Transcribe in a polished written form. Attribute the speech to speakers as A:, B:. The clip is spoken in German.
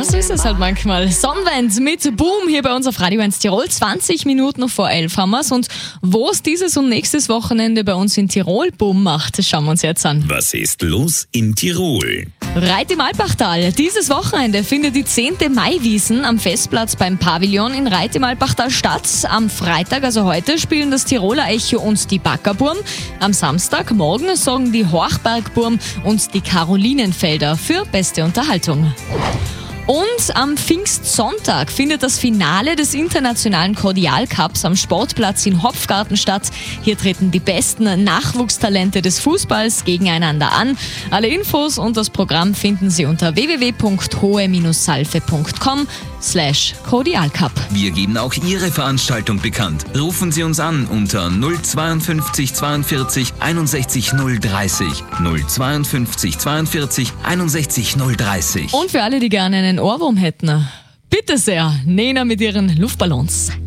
A: Ja, so ist es halt manchmal. Sonnenwend mit Boom hier bei uns auf Radio 1 Tirol. 20 Minuten vor 11 haben wir's. Und wo es dieses und nächstes Wochenende bei uns in Tirol Boom macht, das schauen wir uns jetzt an.
B: Was ist los in Tirol?
A: Reit im Alpachtal. Dieses Wochenende findet die 10. Maiwiesen am Festplatz beim Pavillon in Reit im Alpachtal statt. Am Freitag, also heute, spielen das Tiroler Echo und die Backerburm. Am Samstag, morgen, sorgen die Horchbergburm und die Karolinenfelder für beste Unterhaltung. Und am Pfingstsonntag findet das Finale des internationalen Cordial Cups am Sportplatz in Hopfgarten statt. Hier treten die besten Nachwuchstalente des Fußballs gegeneinander an. Alle Infos und das Programm finden Sie unter www.hohe-salve.com/Cordial-Cup.
C: Wir geben auch Ihre Veranstaltung bekannt. Rufen Sie uns an unter 052 42 61 030. 052 42 61 030.
A: Und für alle, die gerne einen Ohrwurm hätten, bitte sehr, Nena mit ihren Luftballons.